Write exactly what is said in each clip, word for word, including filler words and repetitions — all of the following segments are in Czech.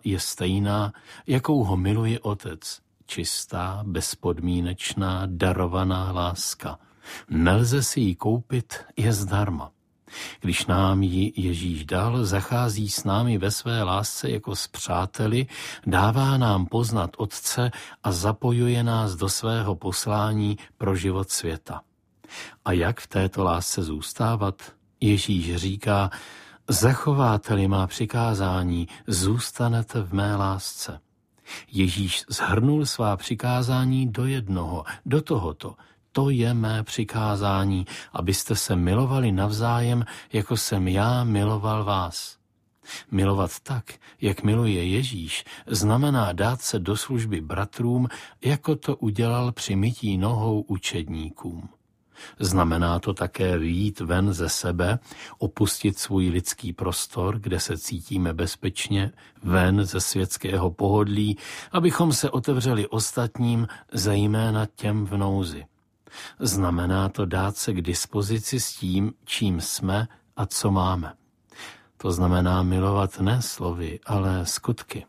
je stejná, jakou ho miluje Otec. Čistá, bezpodmínečná, darovaná láska. Nelze si ji koupit, je zdarma. Když nám ji Ježíš dal, zachází s námi ve své lásce jako s přáteli, dává nám poznat Otce a zapojuje nás do svého poslání pro život světa. A jak v této lásce zůstávat? Ježíš říká, zachováte-li má přikázání, zůstanete v mé lásce. Ježíš shrnul svá přikázání do jednoho, do tohoto. To je mé přikázání, abyste se milovali navzájem, jako jsem já miloval vás. Milovat tak, jak miluje Ježíš, znamená dát se do služby bratrům, jako to udělal při mytí nohou učedníkům. Znamená to také vyjít ven ze sebe, opustit svůj lidský prostor, kde se cítíme bezpečně, ven ze světského pohodlí, abychom se otevřeli ostatním, zejména těm v nouzi. Znamená to dát se k dispozici s tím, čím jsme a co máme. To znamená milovat ne slovy, ale skutky.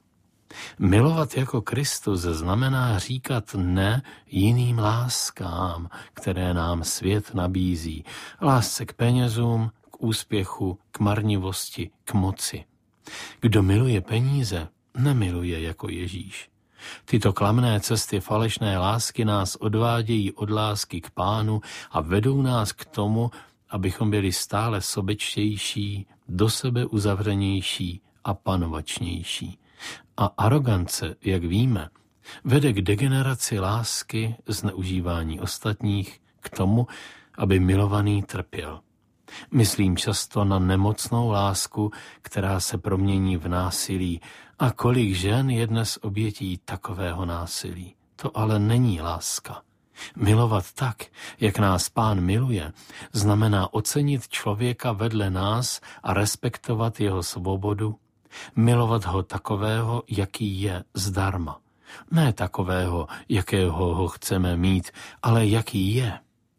Milovat jako Kristus znamená říkat ne jiným láskám, které nám svět nabízí. Lásce k penězům, k úspěchu, k marnivosti, k moci. Kdo miluje peníze, nemiluje jako Ježíš. Tyto klamné cesty falešné lásky nás odvádějí od lásky k Pánu a vedou nás k tomu, abychom byli stále sobečtější, do sebe uzavřenější a panovačnější. A arogance, jak víme, vede k degeneraci lásky, zneužívání ostatních, k tomu, aby milovaný trpěl. Myslím často na nemocnou lásku, která se promění v násilí. A kolik žen je dnes obětí takového násilí. To ale není láska. Milovat tak, jak nás Pán miluje, znamená ocenit člověka vedle nás a respektovat jeho svobodu, milovat ho takového, jaký je, zdarma. Ne takového, jakého ho chceme mít, ale jaký je.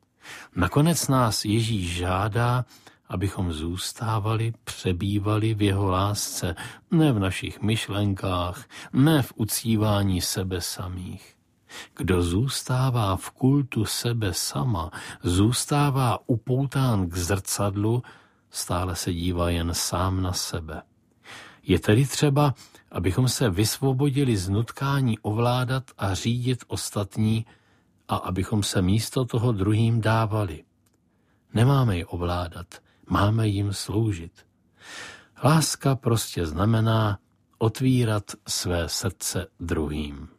Nakonec nás Ježíš žádá, abychom zůstávali, přebývali v jeho lásce, ne v našich myšlenkách, ne v uctívání sebe samých. Kdo zůstává v kultu sebe sama, zůstává upoután k zrcadlu, stále se dívá jen sám na sebe. Je tedy třeba, abychom se vysvobodili z nutkání ovládat a řídit ostatní a abychom se místo toho druhým dávali. Nemáme je ovládat, máme jim sloužit. Láska prostě znamená otvírat své srdce druhým.